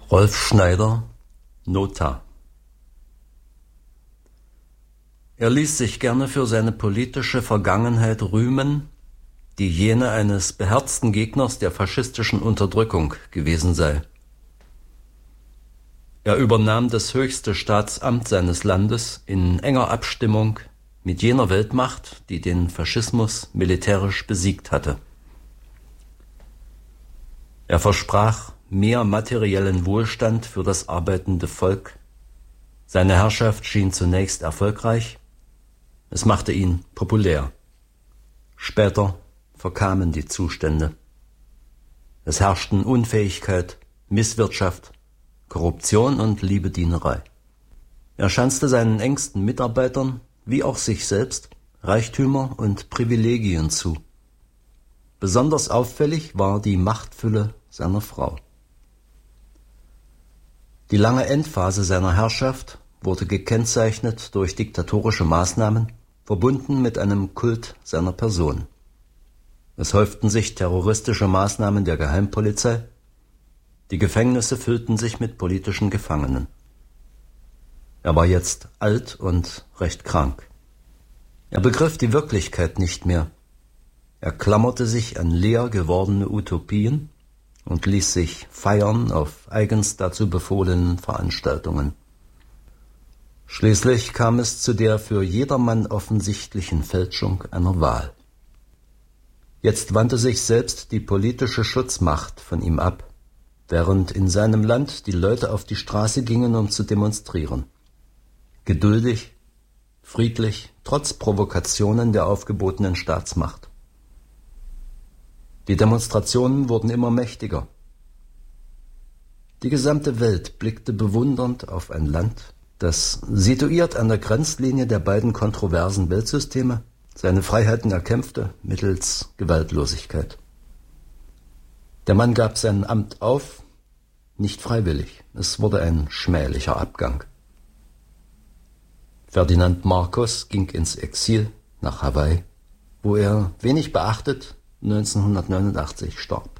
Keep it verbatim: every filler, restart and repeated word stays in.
Rolf Schneider, Nota. Er ließ sich gerne für seine politische Vergangenheit rühmen, die jene eines beherzten Gegners der faschistischen Unterdrückung gewesen sei. Er übernahm das höchste Staatsamt seines Landes in enger Abstimmung mit jener Weltmacht, die den Faschismus militärisch besiegt hatte. Er versprach mehr materiellen Wohlstand für das arbeitende Volk. Seine Herrschaft schien zunächst erfolgreich. Es machte ihn populär. Später verkamen die Zustände. Es herrschten Unfähigkeit, Misswirtschaft, Korruption und Liebedienerei. Er schanzte seinen engsten Mitarbeitern, wie auch sich selbst, Reichtümer und Privilegien zu. Besonders auffällig war die Machtfülle seiner Frau. Die lange Endphase seiner Herrschaft wurde gekennzeichnet durch diktatorische Maßnahmen, verbunden mit einem Kult seiner Person. Es häuften sich terroristische Maßnahmen der Geheimpolizei. Die Gefängnisse füllten sich mit politischen Gefangenen. Er war jetzt alt und recht krank. Er begriff die Wirklichkeit nicht mehr. Er klammerte sich an leer gewordene Utopien und ließ sich feiern auf eigens dazu befohlenen Veranstaltungen. Schließlich kam es zu der für jedermann offensichtlichen Fälschung einer Wahl. Jetzt wandte sich selbst die politische Schutzmacht von ihm ab, während in seinem Land die Leute auf die Straße gingen, um zu demonstrieren. Geduldig, friedlich, trotz Provokationen der aufgebotenen Staatsmacht. Die Demonstrationen wurden immer mächtiger. Die gesamte Welt blickte bewundernd auf ein Land, das, situiert an der Grenzlinie der beiden kontroversen Weltsysteme, seine Freiheiten erkämpfte mittels Gewaltlosigkeit. Der Mann gab sein Amt auf, nicht freiwillig. Es wurde ein schmählicher Abgang. Ferdinand Marcos ging ins Exil nach Hawaii, wo er, wenig beachtet, neunzehnhundertneunundachtzig starb.